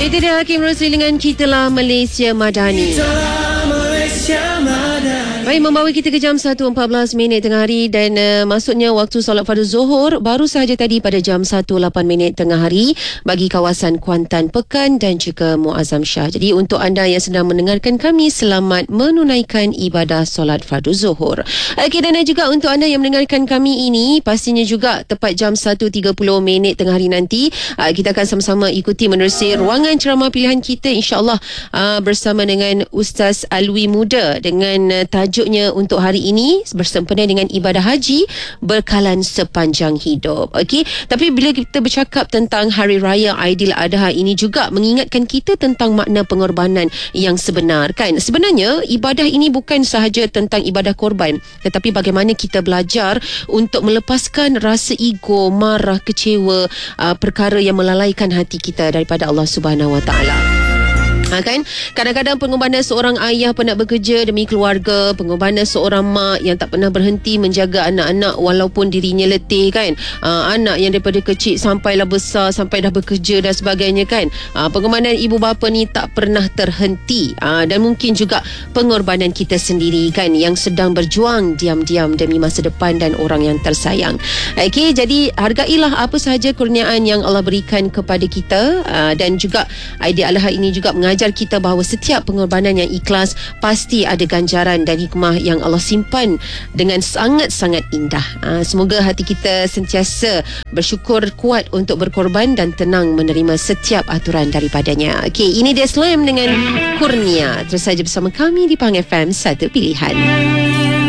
Itu dia Hakim Rosli dengan Kitalah Malaysia Madani. Baik, membawa kita ke jam 1.14 tengah hari dan maksudnya waktu solat fardu Zuhur baru sahaja tadi pada jam 1.08 tengah hari bagi kawasan Kuantan Pekan dan juga Muazzam Shah. Jadi untuk anda yang sedang mendengarkan kami, selamat menunaikan ibadah solat fardu Zuhur. Okey, dan juga untuk anda yang mendengarkan kami ini pastinya juga tepat jam 1.30 tengah hari nanti kita akan sama-sama ikuti menerusi ruangan ceramah pilihan kita, insya-Allah bersama dengan Ustaz Alwi Muda dengan tajuknya untuk hari ini bersempena dengan ibadah haji berkalan sepanjang hidup. Okey, tapi bila kita bercakap tentang Hari Raya Aidil Adha ini juga mengingatkan kita tentang makna pengorbanan yang sebenar, kan? Sebenarnya ibadah ini bukan sahaja tentang ibadah korban, tetapi bagaimana kita belajar untuk melepaskan rasa ego, marah, kecewa, perkara yang melalaikan hati kita daripada Allah Subhanahu Wa Taala. Kan? Kadang-kadang pengorbanan seorang ayah penat bekerja demi keluarga, pengorbanan seorang mak yang tak pernah berhenti menjaga anak-anak walaupun dirinya letih, kan? Anak yang daripada kecil sampailah besar, sampai dah bekerja dan sebagainya, kan? Pengorbanan ibu bapa ni tak pernah terhenti. Dan mungkin juga pengorbanan kita sendiri, kan, yang sedang berjuang diam-diam demi masa depan dan orang yang tersayang. Okey, jadi hargailah apa sahaja kurniaan yang Allah berikan kepada kita, dan juga Aidil Adha ini juga mengajar kita bahawa setiap pengorbanan yang ikhlas pasti ada ganjaran dan hikmah yang Allah simpan dengan sangat-sangat indah. Semoga hati kita sentiasa bersyukur, kuat untuk berkorban dan tenang menerima setiap aturan daripadanya. Okey, ini dia Slam dengan Kurnia. Terus saja bersama kami di Pang FM, satu pilihan.